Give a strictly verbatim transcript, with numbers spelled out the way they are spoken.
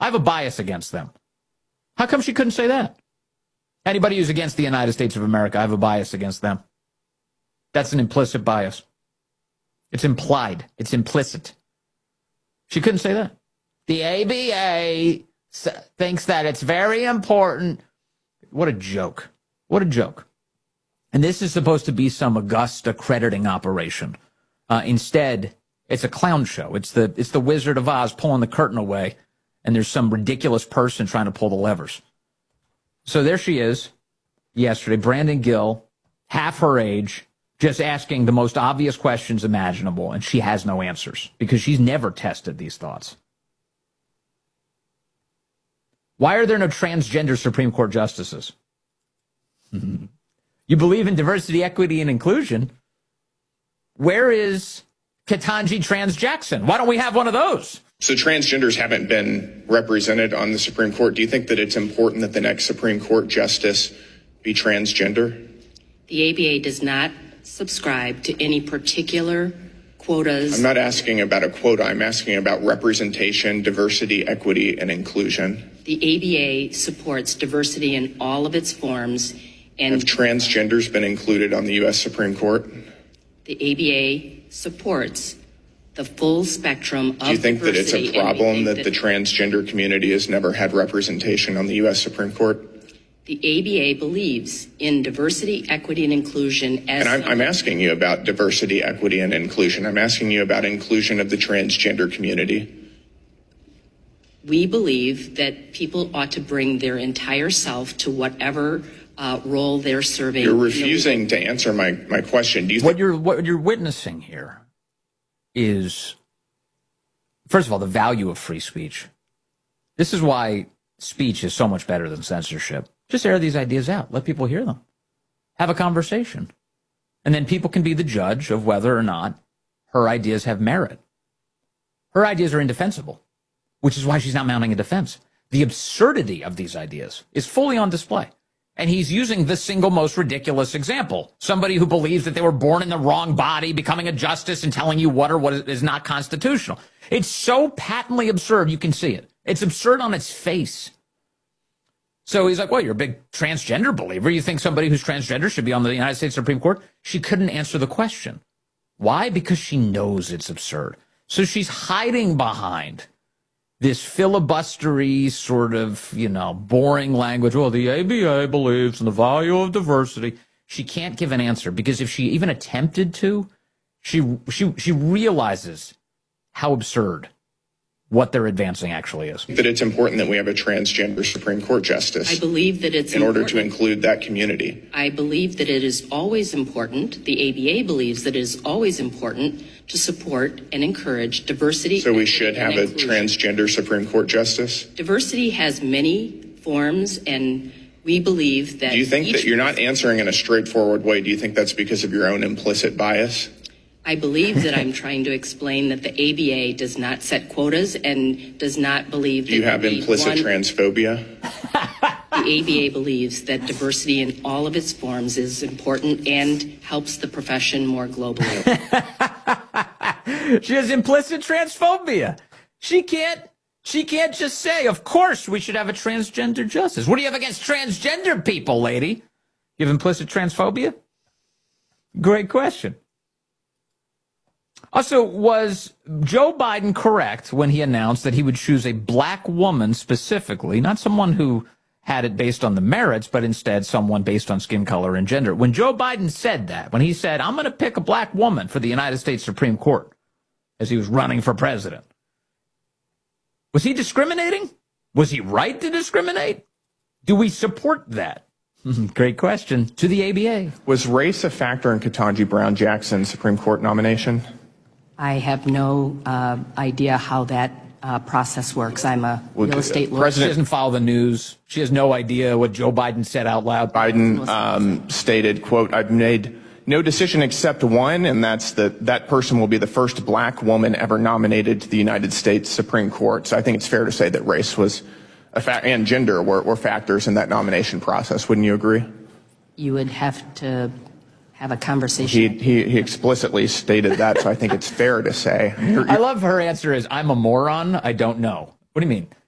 I have a bias against them. How come she couldn't say that? Anybody who's against the United States of America, I have a bias against them. That's an implicit bias. It's implied. It's implicit. She couldn't say that. The A B A thinks that it's very important. What a joke. What a joke. And this is supposed to be some august accrediting operation. Uh, instead, it's a clown show. It's the it's the Wizard of Oz pulling the curtain away, and there's some ridiculous person trying to pull the levers. So there she is yesterday, Brandon Gill, half her age, just asking the most obvious questions imaginable, and she has no answers because she's never tested these thoughts. Why are there no transgender Supreme Court justices? You believe in diversity, equity, and inclusion. Where is Ketanji Trans Jackson? Why don't we have one of those? So transgenders haven't been represented on the Supreme Court. Do you think that it's important that the next Supreme Court justice be transgender? The A B A does not subscribe to any particular quotas. I'm not asking about a quota. I'm asking about representation, diversity, equity, and inclusion. The A B A supports diversity in all of its forms. And have transgenders been included on the U S Supreme Court? The A B A supports the full spectrum of diversity. Do you think that it's a problem that, that the transgender community has never had representation on the U S Supreme Court? The A B A believes in diversity, equity, and inclusion as... And I'm, I'm asking you about diversity, equity, and inclusion. I'm asking you about inclusion of the transgender community. We believe that people ought to bring their entire self to whatever uh, role they're serving. You're refusing to answer my, my question. Do you what you're what you're witnessing here is, first of all, the value of free speech. This is why speech is so much better than censorship. Just air these ideas out. Let people hear them. Have a conversation. And then people can be the judge of whether or not her ideas have merit. Her ideas are indefensible, which is why she's not mounting a defense. The absurdity of these ideas is fully on display. And he's using the single most ridiculous example. Somebody who believes that they were born in the wrong body, becoming a justice and telling you what or what is not constitutional. It's so patently absurd, you can see it. It's absurd on its face. So he's like, well, you're a big transgender believer. You think somebody who's transgender should be on the United States Supreme Court? She couldn't answer the question. Why? Because she knows it's absurd. So she's hiding behind this filibustery sort of, you know, boring language. Well, the A B A believes in the value of diversity. She can't give an answer because if she even attempted to, she she she realizes how absurd what they're advancing actually is. That it's important that we have a transgender Supreme Court justice. I believe that it's in important. order to include that community. I believe that it is always important. The A B A believes that it is always important to support and encourage diversity. So we should have a inclusion. transgender Supreme Court justice? Diversity has many forms, and we believe that... Do you think that you're not answering in a straightforward way? Do you think that's because of your own implicit bias? I believe that I'm trying to explain that the A B A does not set quotas and does not believe... Do you that have implicit one, transphobia? The A B A believes that diversity in all of its forms is important and helps the profession more globally. She has implicit transphobia. She can't, she can't just say, of course we should have a transgender justice. What do you have against transgender people, lady? You have implicit transphobia? Great question. Also, was Joe Biden correct when he announced that he would choose a black woman specifically, not someone who had it based on the merits, but instead someone based on skin color and gender? When Joe Biden said that, when he said, I'm going to pick a black woman for the United States Supreme Court, as he was running for president, was he discriminating? Was he right to discriminate? Do we support that? Great question. To the A B A. Was race a factor in Ketanji Brown Jackson's Supreme Court nomination? I have no uh, idea how that uh, process works. I'm a Well, real estate lawyer. She doesn't follow the news. She has no idea what Joe Biden said out loud. Biden um, stated, quote, I've made no decision except one, and that's that that person will be the first black woman ever nominated to the United States Supreme Court. So I think it's fair to say that race was a fa- and gender were, were factors in that nomination process. Wouldn't you agree? You would have to have a conversation. He, he, he explicitly stated that, so I think it's fair to say. I love her answer is, I'm a moron. I don't know. What do you mean?